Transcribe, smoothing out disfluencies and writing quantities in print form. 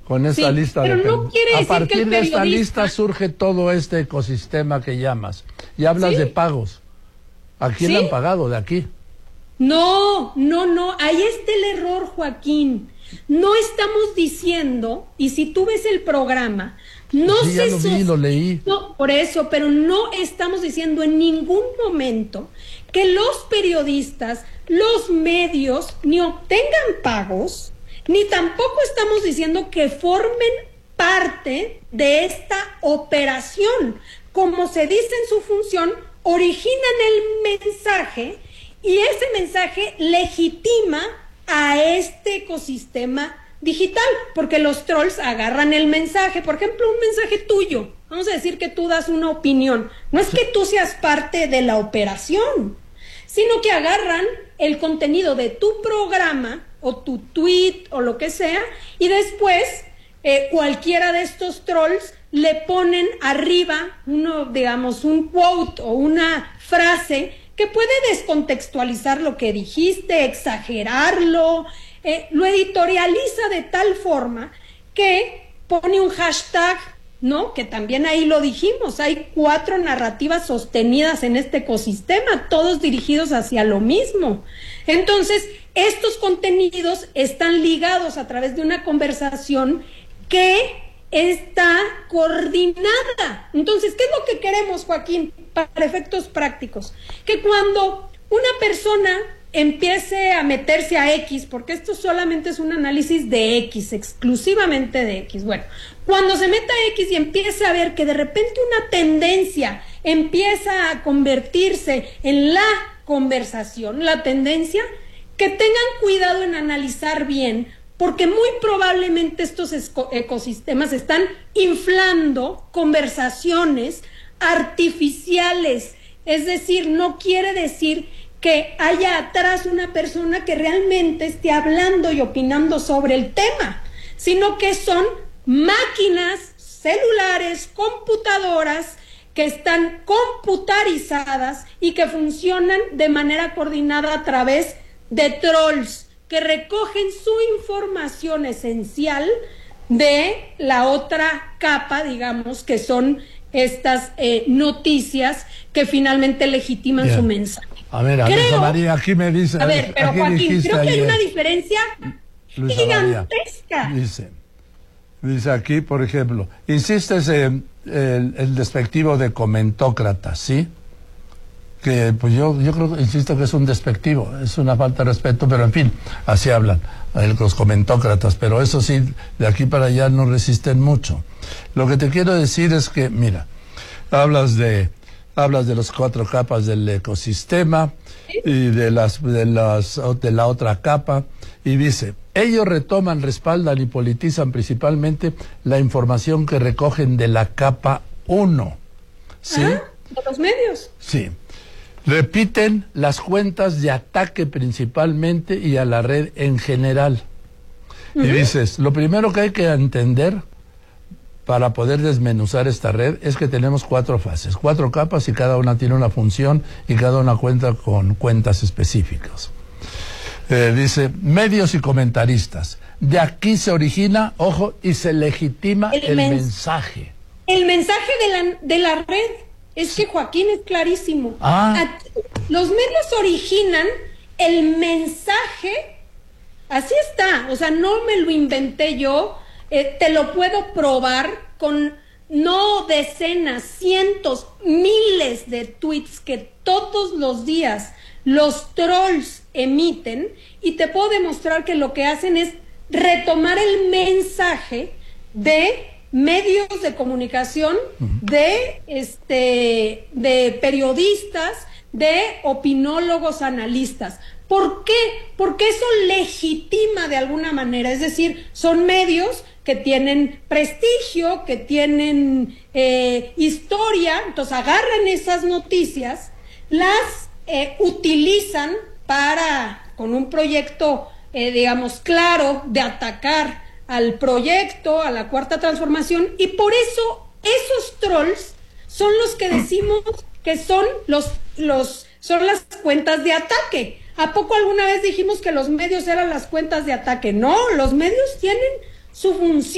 con esta lista pero no quiere decir a partir que el de esta periodista... lista surge todo este ecosistema que llamas. Y hablas de pagos. ¿A quién le han pagado de aquí? No, ahí está el error, Joaquín. No estamos diciendo, y si tú ves el programa, ya lo vi, lo leí. No, por eso, pero no estamos diciendo en ningún momento que los periodistas, los medios, ni obtengan pagos, ni tampoco estamos diciendo que formen parte de esta operación. Como se dice en su función, originan el mensaje y ese mensaje legitima a este ecosistema digital, porque los trolls agarran el mensaje, por ejemplo, un mensaje tuyo, vamos a decir que tú das una opinión, no es que tú seas parte de la operación, sino que agarran el contenido de tu programa o tu tweet o lo que sea, y después cualquiera de estos trolls le ponen arriba un quote o una frase que puede descontextualizar lo que dijiste, exagerarlo, lo editorializa de tal forma que pone un hashtag, ¿no? Que también ahí lo dijimos, hay 4 narrativas sostenidas en este ecosistema, todos dirigidos hacia lo mismo. Entonces, estos contenidos están ligados a través de una conversación que está coordinada. Entonces, ¿qué es lo que queremos, Joaquín, para efectos prácticos? Que cuando una persona empiece a meterse a X, porque esto solamente es un análisis de X, exclusivamente de X. Bueno, cuando se meta a X y empiece a ver que de repente una tendencia empieza a convertirse en la conversación, la tendencia, que tengan cuidado en analizar bien, porque muy probablemente estos ecosistemas están inflando conversaciones artificiales, es decir, no quiere decir que haya atrás una persona que realmente esté hablando y opinando sobre el tema, sino que son máquinas, celulares, computadoras que están computarizadas y que funcionan de manera coordinada a través de trolls que recogen su información esencial de la otra capa, digamos, que son estas noticias que finalmente legitiman su mensaje. A ver, Luisa María, aquí me dice... A ver, pero Joaquín, creo que hay una diferencia gigantesca. Dice aquí, por ejemplo, insistes en el despectivo de comentócrata, ¿sí? Que pues yo creo que insisto que es un despectivo, es una falta de respeto, pero en fin, así hablan los comentócratas, pero eso sí, de aquí para allá no resisten mucho. Lo que te quiero decir es que, mira, hablas de las 4 capas del ecosistema y de la otra capa, y dice, ellos retoman, respaldan y politizan principalmente la información que recogen de la capa 1, ¿sí? De los medios. Sí. Repiten las cuentas de ataque principalmente y a la red en general. Y dices, lo primero que hay que entender para poder desmenuzar esta red es que tenemos 4 fases, 4 capas, y cada una tiene una función y cada una cuenta con cuentas específicas. Dice, medios y comentaristas. De aquí se origina, ojo, y se legitima el mensaje. El mensaje de la red. Es que, Joaquín, es clarísimo. Los medios originan el mensaje, así está, o sea, no me lo inventé yo, te lo puedo probar con no decenas, cientos, miles de tweets que todos los días los trolls emiten, y te puedo demostrar que lo que hacen es retomar el mensaje de medios de comunicación, de periodistas, de opinólogos, analistas. ¿Por qué? Porque eso legitima de alguna manera, es decir, son medios que tienen prestigio, que tienen historia, entonces agarran esas noticias, las utilizan con un proyecto, digamos, claro, de atacar al proyecto, a la Cuarta Transformación, y por eso esos trolls son los que decimos que son son las cuentas de ataque. ¿A poco alguna vez dijimos que los medios eran las cuentas de ataque? No, los medios tienen su función.